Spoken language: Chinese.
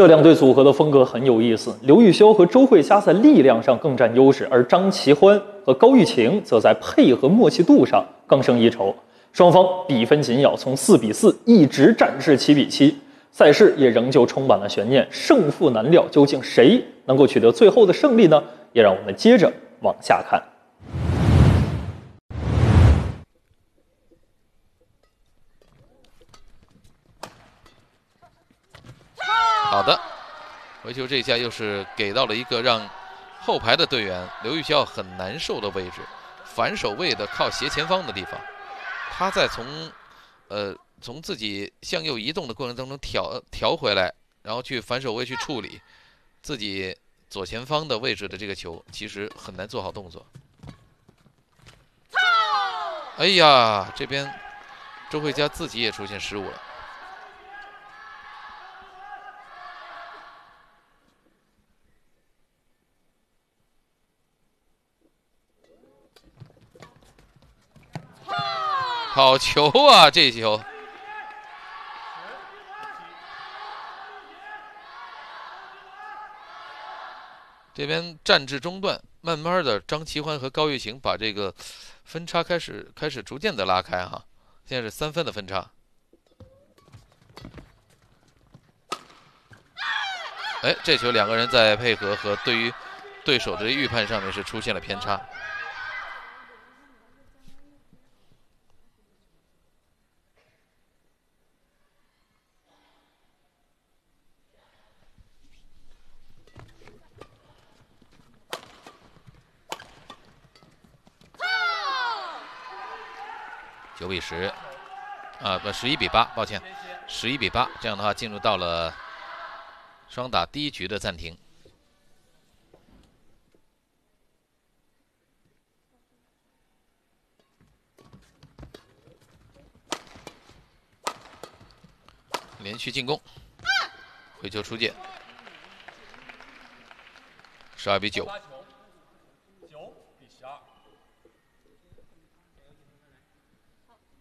这两队组合的风格很有意思，刘玉潇和周慧佳在力量上更占优势，而张齐欢和高玉晴则在配合默契度上更胜一筹。双方比分紧咬，从4-4一直战至7-7，赛事也仍旧充满了悬念，胜负难料。究竟谁能够取得最后的胜利呢？也让我们接着往下看。 好的，回球这一下又是给到了一个让后排的队员刘玉潇很难受的位置，反手位的靠斜前方的地方，他在从自己向右移动的过程当中调回来，然后去反手位去处理自己左前方的位置的这个球，其实很难做好动作。哎呀，这边周慧佳自己也出现失误了。好球啊！这球，这边战至中段，慢慢的张齐欢和高玉晴把这个分差开始逐渐的拉开哈，现在是3分的分差。哎，这球两个人在配合和对于对手的预判上面是出现了偏差。9-10，不，11-8，抱歉，11-8。这样的话，进入到了双打第一局的暂停。连续进攻，回球出界，12-9。